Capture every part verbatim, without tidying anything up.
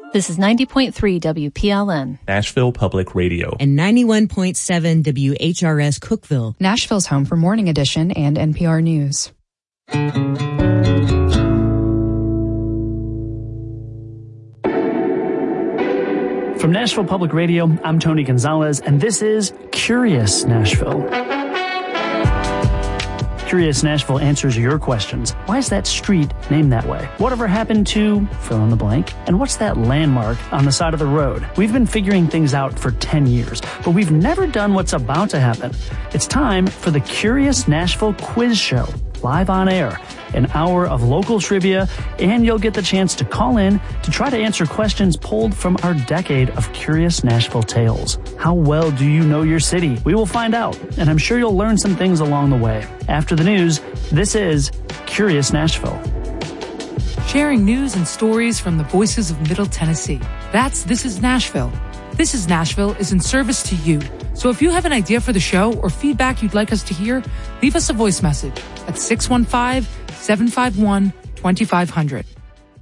This is ninety point three W P L N, Nashville Public Radio, and ninety-one point seven W H R S Cookeville, Nashville's home for Morning Edition and N P R News. From Nashville Public Radio, I'm Tony Gonzalez, and this is Curious Nashville. Curious Nashville answers your questions. Why is that street named that way? Whatever happened to fill in the blank? And what's that landmark on the side of the road? We've been figuring things out for ten years, but we've never done what's about to happen. It's time for the Curious Nashville Quiz Show, live on air. An hour of local trivia, and you'll get the chance to call in to try to answer questions pulled from our decade of Curious Nashville tales. How well do you know your city? We will find out, and I'm sure you'll learn some things along the way. After the news, this is Curious Nashville. Sharing news and stories from the voices of Middle Tennessee. That's This is Nashville. This is Nashville is in service to you. So if you have an idea for the show or feedback you'd like us to hear, leave us a voice message at six one five, seven five one, two five zero zero.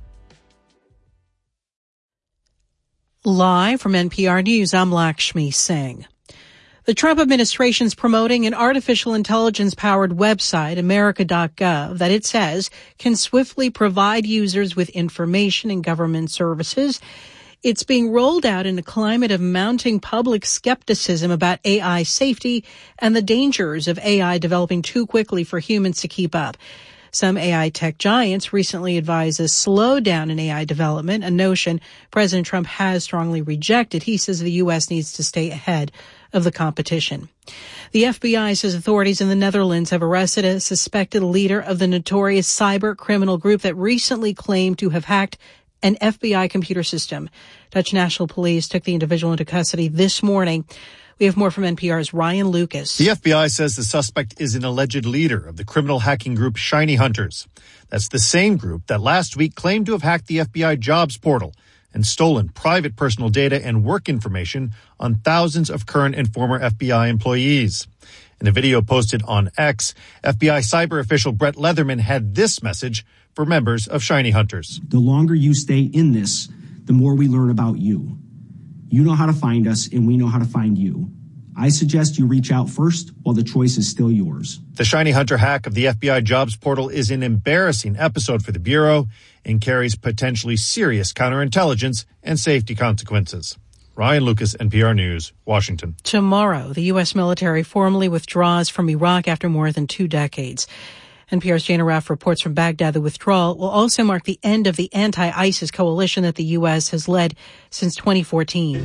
Live from N P R News, I'm Lakshmi Singh. The Trump administration is promoting an artificial intelligence-powered website, America dot gov, that it says can swiftly provide users with information and government services. It's being rolled out in a climate of mounting public skepticism about A I safety and the dangers of A I developing too quickly for humans to keep up. Some A I tech giants recently advised a slowdown in A I development, a notion President Trump has strongly rejected. He says the U S needs to stay ahead of the competition. The F B I says authorities in the Netherlands have arrested a suspected leader of the notorious cyber criminal group that recently claimed to have hacked an F B I computer system. Dutch National Police took the individual into custody this morning. We have more from N P R's Ryan Lucas. The F B I says the suspect is an alleged leader of the criminal hacking group Shiny Hunters. That's the same group that last week claimed to have hacked the F B I jobs portal and stolen private personal data and work information on thousands of current and former F B I employees. In a video posted on X, F B I cyber official Brett Leatherman had this message for members of Shiny Hunters. The longer you stay in this, the more we learn about you. You know how to find us, and we know how to find you. I suggest you reach out first while the choice is still yours. The Shiny Hunter hack of the F B I jobs portal is an embarrassing episode for the Bureau and carries potentially serious counterintelligence and safety consequences. Ryan Lucas, N P R News, Washington. Tomorrow, the U S military formally withdraws from Iraq after more than two decades. N P R's Jana Raff reports from Baghdad the withdrawal will also mark the end of the anti-ISIS coalition that the U S has led since twenty fourteen.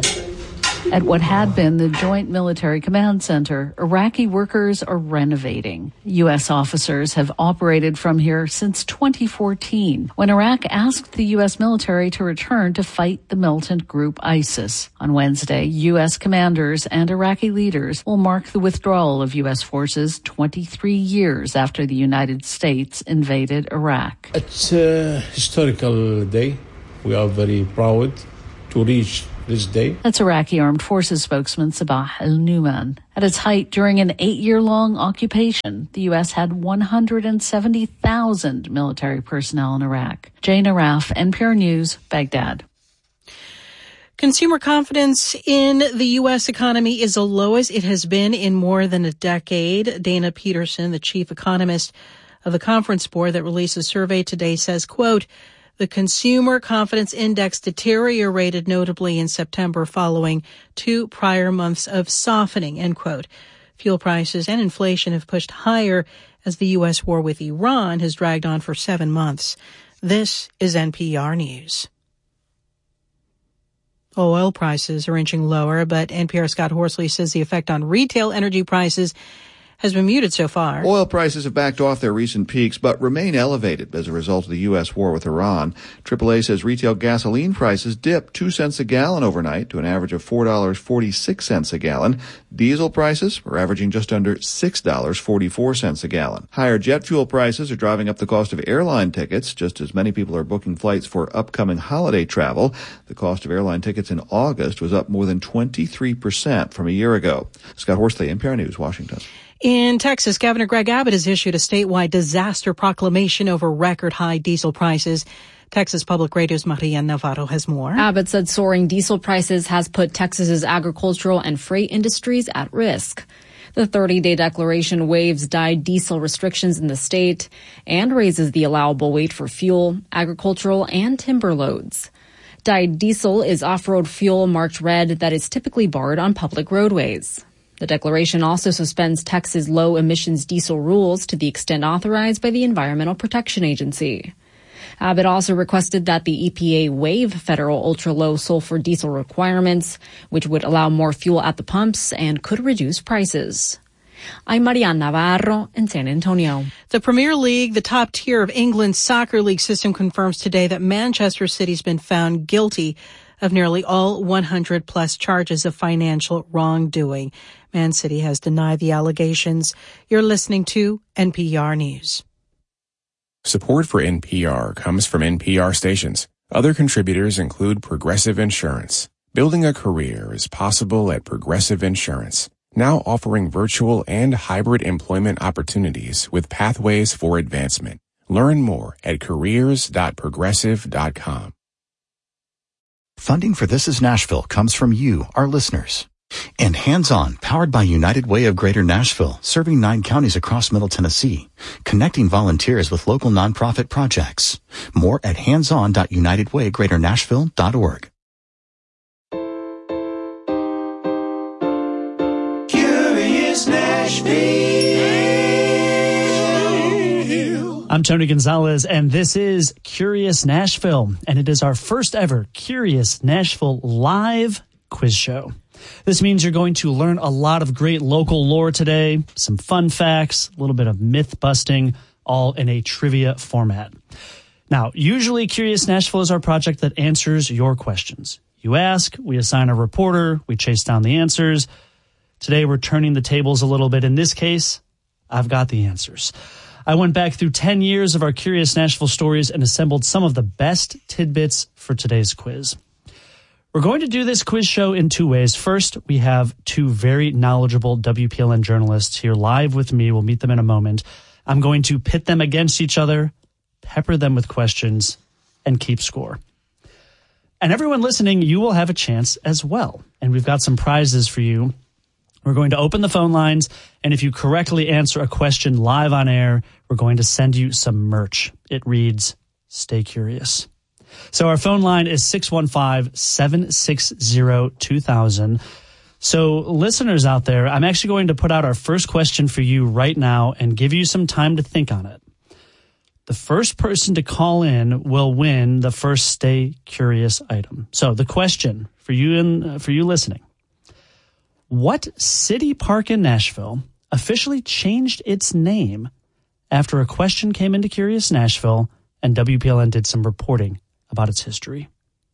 At what had been the Joint Military Command Center, Iraqi workers are renovating. U S officers have operated from here since twenty fourteen, when Iraq asked the U S military to return to fight the militant group ISIS. On Wednesday, U S commanders and Iraqi leaders will mark the withdrawal of U S forces twenty-three years after the United States invaded Iraq. It's a historical day. We are very proud to reach this day. That's Iraqi Armed Forces spokesman Sabah al-Numan. At its height, during an eight-year-long occupation, the U S had one hundred seventy thousand military personnel in Iraq. Jana Raff, N P R News, Baghdad. Consumer confidence in the U S economy is the lowest it has been in more than a decade. Dana Peterson, the chief economist of the Conference Board that released a survey today, says, quote, the Consumer Confidence Index deteriorated notably in September following two prior months of softening, end quote. Fuel prices and inflation have pushed higher as the U S war with Iran has dragged on for seven months. This is N P R News. Oil prices are inching lower, but N P R's Scott Horsley says the effect on retail energy prices has been muted so far. Oil prices have backed off their recent peaks, but remain elevated as a result of the U S war with Iran. triple A says retail gasoline prices dipped two cents a gallon overnight to an average of four dollars and forty-six cents a gallon. Diesel prices are averaging just under six dollars and forty-four cents a gallon. Higher jet fuel prices are driving up the cost of airline tickets, just as many people are booking flights for upcoming holiday travel. The cost of airline tickets in August was up more than twenty-three percent from a year ago. Scott Horsley, N P R News, Washington. In Texas, Governor Greg Abbott has issued a statewide disaster proclamation over record high diesel prices. Texas Public Radio's Maria Navarro has more. Abbott said soaring diesel prices has put Texas's agricultural and freight industries at risk. The thirty-day declaration waives dyed diesel restrictions in the state and raises the allowable weight for fuel, agricultural, and timber loads. Dyed diesel is off-road fuel marked red that is typically barred on public roadways. The declaration also suspends Texas low-emissions diesel rules to the extent authorized by the Environmental Protection Agency. Abbott also requested that the E P A waive federal ultra-low sulfur diesel requirements, which would allow more fuel at the pumps and could reduce prices. I'm Mariana Navarro in San Antonio. The Premier League, the top tier of England's soccer league system, confirms today that Manchester City's been found guilty of nearly all one hundred plus charges of financial wrongdoing. Man City has denied the allegations. You're listening to N P R News. Support for N P R comes from N P R stations. Other contributors include Progressive Insurance. Building a career is possible at Progressive Insurance, now offering virtual and hybrid employment opportunities with pathways for advancement. Learn more at careers dot progressive dot com. Funding for This Is Nashville comes from you, our listeners. And Hands On, powered by United Way of Greater Nashville, serving nine counties across Middle Tennessee, connecting volunteers with local nonprofit projects. More at hands on dot united way greater nashville dot org. Curious Nashville. I'm Tony Gonzalez, and this is Curious Nashville, and it is our first ever Curious Nashville live quiz show. This means you're going to learn a lot of great local lore today, some fun facts, a little bit of myth busting, all in a trivia format. Now, usually Curious Nashville is our project that answers your questions. You ask, we assign a reporter, we chase down the answers. Today we're turning the tables a little bit. In this case, I've got the answers. I went back through ten years of our Curious Nashville stories and assembled some of the best tidbits for today's quiz. We're going to do this quiz show in two ways. First, we have two very knowledgeable W P L N journalists here live with me. We'll meet them in a moment. I'm going to pit them against each other, pepper them with questions, and keep score. And everyone listening, you will have a chance as well. And we've got some prizes for you. We're going to open the phone lines, and if you correctly answer a question live on air, we're going to send you some merch. It reads, Stay Curious. So our phone line is six one five, seven six zero, two thousand. So listeners out there, I'm actually going to put out our first question for you right now and give you some time to think on it. The first person to call in will win the first Stay Curious item. So the question for you and uh, for you listening, what city park in Nashville officially changed its name after a question came into Curious Nashville and W P L N did some reporting about its history?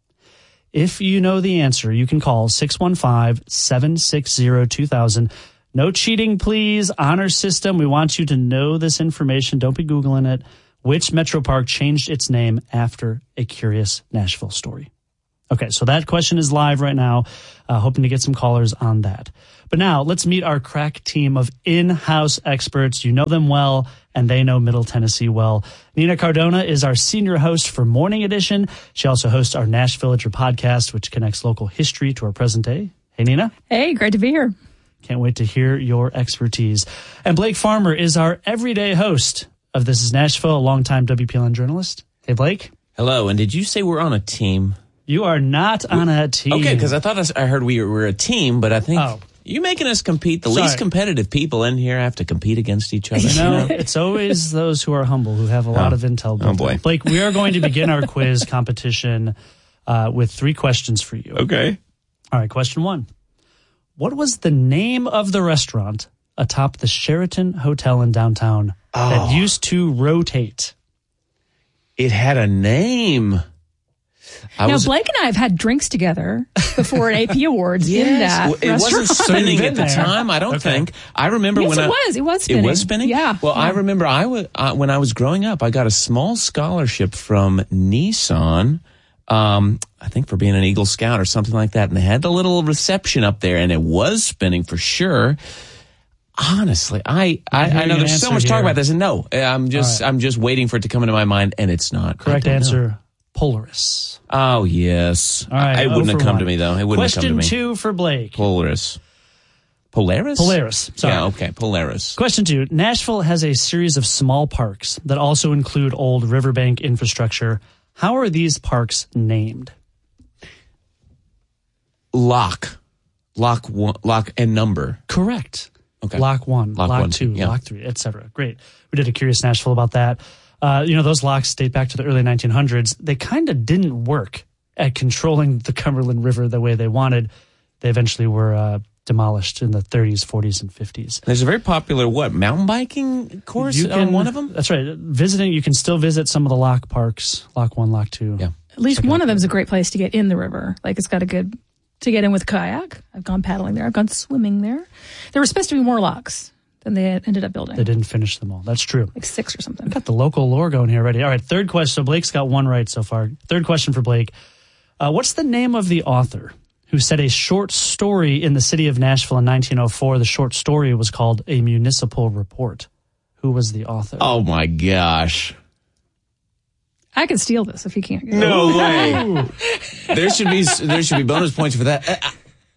If you know the answer, you can call six one five, seven six zero, two thousand. No cheating, please. Honor system. We want you to know this information. Don't be Googling it. Which Metro Park changed its name after a Curious Nashville story? Okay, so that question is live right now. Uh, hoping to get some callers on that. But now let's meet our crack team of in-house experts. You know them well, and they know Middle Tennessee well. Nina Cardona is our senior host for Morning Edition. She also hosts our Nashvillager podcast, which connects local history to our present day. Hey, Nina. Hey, great to be here. Can't wait to hear your expertise. And Blake Farmer is our everyday host of This Is Nashville, a longtime W P L N journalist. Hey, Blake. Hello, and did you say we're on a team? You are not on a team. Okay, because I thought I heard we were a team, but I think oh. you're making us compete. The Sorry. least competitive people in here have to compete against each other. You know, it's always those who are humble who have a lot oh. of intel. Oh, boy. Blake, we are going to begin our quiz competition uh, with three questions for you. Okay. All right, question one. What was the name of the restaurant atop the Sheraton Hotel in downtown oh. that used to rotate? It had a name. I now, was, Blake and I have had drinks together before at A P Awards yes. in that well, It restaurant. wasn't spinning at the time, I don't okay. think. I remember yes, when it I... was. It was spinning. It was spinning? Yeah. Well, yeah. I remember I was, uh, when I was growing up, I got a small scholarship from Nissan, um, I think for being an Eagle Scout or something like that, and they had the little reception up there, and it was spinning for sure. Honestly, I, I, I know there's so much here. talk about this, and no, I'm just right. I'm just waiting for it to come into my mind, and it's not. Correct answer. Know. Polaris. Oh, yes. All right, I, it wouldn't have come one. to me, though. It wouldn't Question have come to me. two for Blake. Polaris. Polaris? Polaris. Sorry. Yeah, okay, Polaris. Question two. Nashville has a series of small parks that also include old riverbank infrastructure. How are these parks named? Lock. Lock one, lock and number. Correct. Okay. Lock one, Lock lock, one, two, yeah. lock three, et cetera. Great. We did a Curious Nashville about that. Uh, you know, those locks date back to the early nineteen hundreds. They kind of didn't work at controlling the Cumberland River the way they wanted. They eventually were uh, demolished in the thirties, forties, and fifties. There's a very popular, what, mountain biking course You can, on one of them? That's right. Visiting, you can still visit some of the lock parks, lock one, lock two. Yeah. At least Check one out. of them is a great place to get in the river. Like, it's got a good, to get in with kayak. I've gone paddling there. I've gone swimming there. There were supposed to be more locks than they ended up building. They didn't finish them all. That's true. Like six or something. We got the local lore going here already. All right, third question. So Blake's got one right so far. Third question for Blake. Uh, what's the name of the author who said a short story in the city of Nashville in nineteen oh four? The short story was called A Municipal Report. Who was the author? Oh, my gosh. I could steal this if you can't. Get No it. way. There should be there should be bonus points for that. Uh, uh,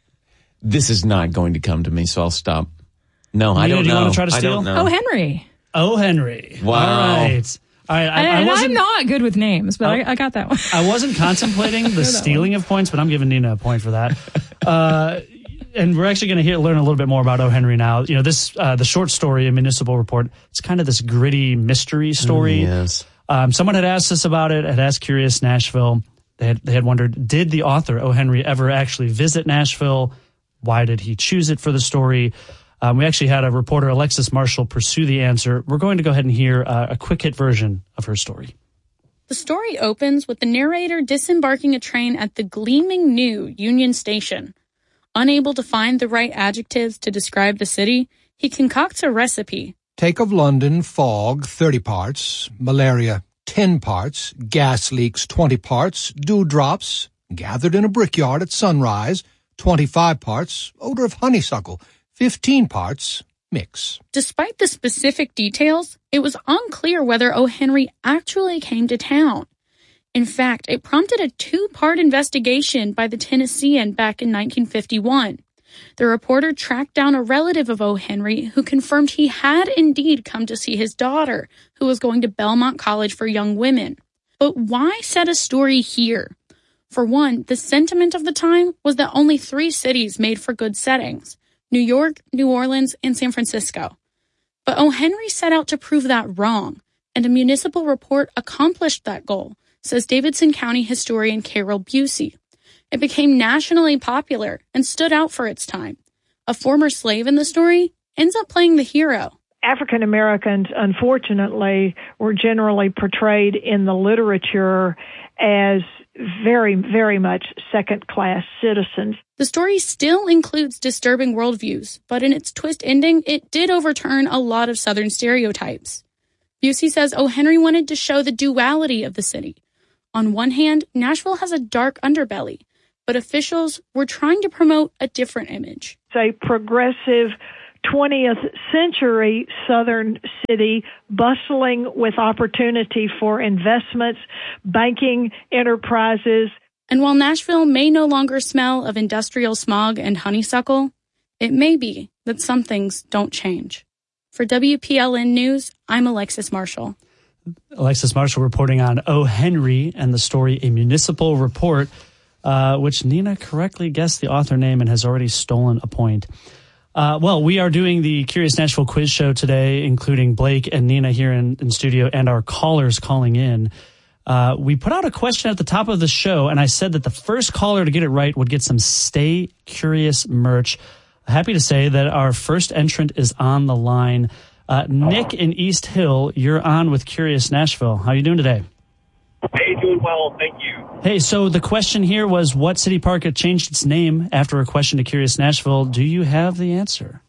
This is not going to come to me, so I'll stop. No, I Nina, don't do you know. want to try to I steal? don't know. Oh, Henry. O. Henry. Wow. All right. All right. I, I and wasn't, I'm not good with names, but Oh. I, I got that one. I wasn't contemplating the stealing of points, but I'm giving Nina a point for that. Uh, and we're actually going to hear learn a little bit more about O. Henry now. You know, this uh, the short story, A Municipal Report. It's kind of this gritty mystery story. Mm, yes. Um, someone had asked us about it. Had asked Curious Nashville. They had they had wondered, did the author O. Henry ever actually visit Nashville? Why did he choose it for the story? Um, we actually had a reporter, Alexis Marshall, pursue the answer. We're going to go ahead and hear uh, a quick hit version of her story. The story opens with the narrator disembarking a train at the gleaming new Union Station. Unable to find the right adjectives to describe the city, he concocts a recipe. Take of London, fog, thirty parts, malaria, ten parts, gas leaks, twenty parts, dewdrops, gathered in a brickyard at sunrise, twenty-five parts, odor of honeysuckle, fifteen parts, mix. Despite the specific details, it was unclear whether O. Henry actually came to town. In fact, it prompted a two-part investigation by the Tennessean back in nineteen fifty-one. The reporter tracked down a relative of O. Henry who confirmed he had indeed come to see his daughter, who was going to Belmont College for Young Women. But why set a story here? For one, the sentiment of the time was that only three cities made for good settings: New York, New Orleans, and San Francisco. But O. Henry set out to prove that wrong, and a municipal report accomplished that goal, says Davidson County historian Carol Busey. It became nationally popular and stood out for its time. A former slave in the story ends up playing the hero. African Americans, unfortunately, were generally portrayed in the literature as very, very much second-class citizens. The story still includes disturbing worldviews, but in its twist ending, it did overturn a lot of Southern stereotypes. Busey says O. Henry wanted to show the duality of the city. On one hand, Nashville has a dark underbelly, but officials were trying to promote a different image. It's a progressive twentieth century southern city bustling with opportunity for investments, banking enterprises. And while Nashville may no longer smell of industrial smog and honeysuckle, it may be that some things don't change. For W P L N News, I'm Alexis Marshall. Alexis Marshall reporting on O. Henry and the story A Municipal Report, uh, which Nina correctly guessed the author name and has already stolen a point. Uh, well, we are doing the Curious Nashville quiz show today, including Blake and Nina here in, in studio and our callers calling in. Uh, we put out a question at the top of the show, and I said that the first caller to get it right would get some Stay Curious merch. Happy to say that our first entrant is on the line. Uh, Nick in East Hill, you're on with Curious Nashville. How are you doing today? Hey, doing well, thank you. Hey, so the question here was what city park had changed its name after a question to Curious Nashville. Do you have the answer?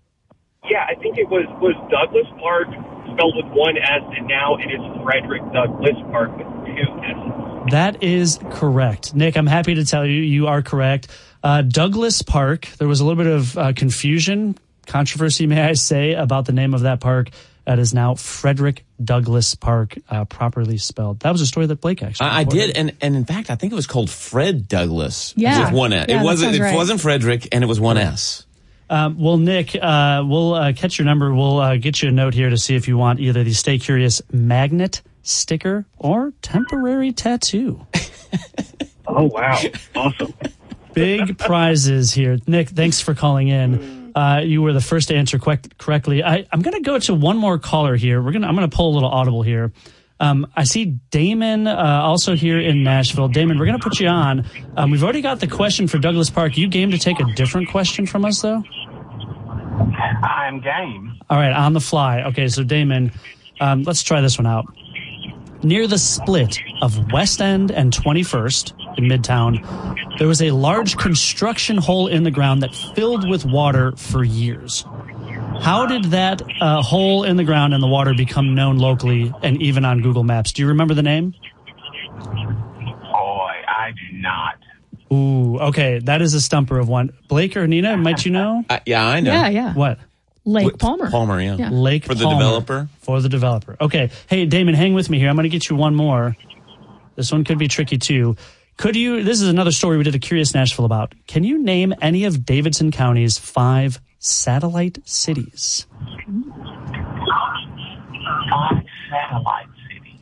Yeah, I think it was, was Douglas Park, spelled with one S, and now it is Frederick Douglass Park with two S's. That is correct. Nick, I'm happy to tell you you are correct. Uh, Douglas Park, there was a little bit of uh, confusion, controversy, may I say, about the name of that park That is now Frederick Douglass Park, uh, properly spelled. That was a story that Blake actually I, I did, and, and in fact, I think it was called Fred Douglass. Yeah. With one S. Yeah, it wasn't. It right. wasn't Frederick, and it was one S. Um, well, Nick, uh, we'll uh, catch your number. We'll uh, get you a note here to see if you want either the Stay Curious magnet, sticker, or temporary tattoo. Oh, wow. Awesome. Big prizes here. Nick, thanks for calling in. Uh, you were the first to answer correct, correctly. I, I'm going to go to one more caller here. We're gonna. I'm going to pull a little audible here. Um, I see Damon uh, also here in Nashville. Damon, we're going to put you on. Um, we've already got the question for Douglass Park. You game to take a different question from us, though? I'm game. All right, on the fly. Okay, so Damon, um, let's try this one out. Near the split of West End and twenty-first in Midtown, there was a large construction hole in the ground that filled with water for years. How did that uh, hole in the ground and the water become known locally and even on Google Maps? Do you remember the name? Boy, I do not. Ooh, okay. That is a stumper of one. Blake or Nina, might you know? Uh, yeah, I know. Yeah, yeah. What? Lake Palmer. Palmer, yeah. Yeah. Lake For the Palmer. developer? For the developer. Okay. Hey, Damon, hang with me here. I'm going to get you one more. This one could be tricky, too. Could you, this is another story we did a Curious Nashville about. Can you name any of Davidson County's five satellite cities? Five satellite cities.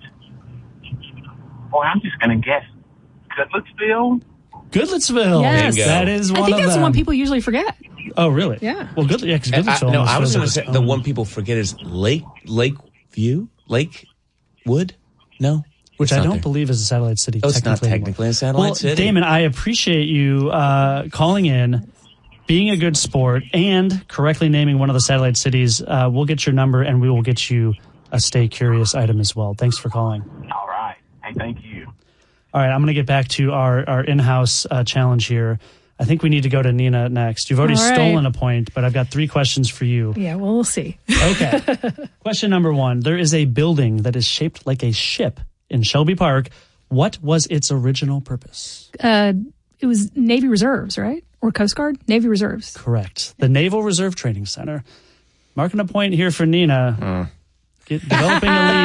Boy, I'm just going to guess Goodlettsville. Goodlettsville. Yes. That is one I think of that's them. the one people usually forget. Oh, really? Yeah. Well, good. Yeah, because Uh, Goodlettsville. I, no, almost I was feels going to like say its the own. one people forget is Lake Lakeview, Lakewood. No, Which it's I not don't there. believe is a satellite city. Oh, it's not anymore. technically a satellite well, city. Damon, I appreciate you uh, calling in, being a good sport, and correctly naming one of the satellite cities. Uh, we'll get your number, and we will get you a Stay Curious item as well. Thanks for calling. All right. Hey, thank you. All right, I'm going to get back to our, our in-house uh, challenge here. I think we need to go to Nina next. You've already All right. stolen a point, but I've got three questions for you. Yeah, well, we'll see. Okay. Question number one. There is a building that is shaped like a ship in Shelby Park. What was its original purpose? Uh, it was Navy Reserves, right? Or Coast Guard? Navy Reserves. Correct. The Naval Reserve Training Center. Marking a point here for Nina. Mm. Get, developing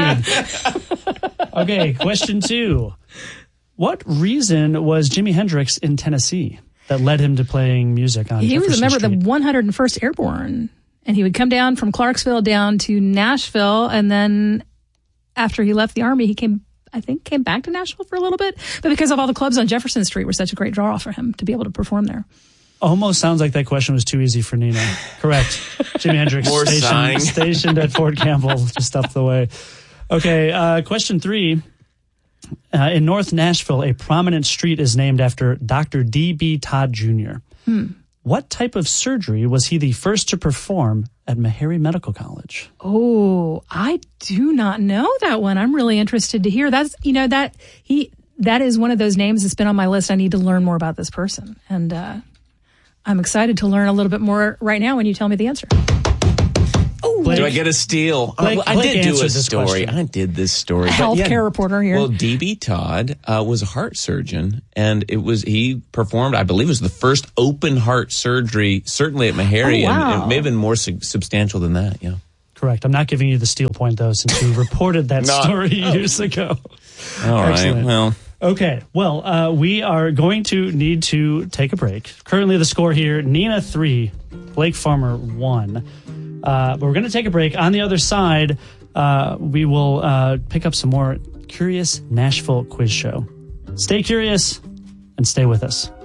a lead. Okay, question two. What reason was Jimi Hendrix in Tennessee that led him to playing music on He Jefferson was a member Street? of the one hundred first Airborne, and he would come down from Clarksville down to Nashville, and then after he left the Army, he came, I think, came back to Nashville for a little bit, but because of all the clubs on Jefferson Street were such a great draw for him to be able to perform there. Almost sounds like that question was too easy for Nina. Correct. Jimi Hendrix More sighing. stationed, stationed at Fort Campbell, just up the way. Okay, uh, question three. Uh, in North Nashville, a prominent street is named after Doctor D B Todd Junior Hmm. What type of surgery was he the first to perform at Meharry Medical College? Oh, I do not know that one. I'm really interested to hear. That's, you know, that he, that is one of those names that's been on my list. I need to learn more about this person. And, uh, I'm excited to learn a little bit more right now when you tell me the answer. Oh, Do I get a steal? Blake- Uh, I Blake did do a answered this story. question. I did this story. A But healthcare yeah, reporter here. Well, D B Todd uh, was a heart surgeon, and it was he performed. I believe it was the first open heart surgery, certainly at Meharry, Oh, wow. and it may have been more su- substantial than that. Yeah. Correct. I'm not giving you the steal point, though, since you reported that No. story years ago. All right. Excellent. Well. Okay, well, uh, we are going to need to take a break. Currently, the score here, Nina three, Blake Farmer one. Uh, but we're going to take a break. On the other side, uh, we will uh, pick up some more Curious Nashville quiz show. Stay curious and stay with us.